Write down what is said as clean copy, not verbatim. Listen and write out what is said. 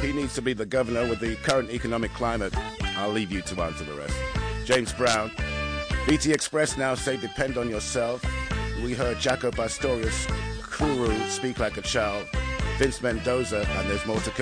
He needs to be the governor with the current economic climate. I'll leave you to answer the rest. James Brown. BT Express now say depend on yourself. We heard Jaco Pastorius Kuru speak like a child. Vince Mendoza, and there's more to come.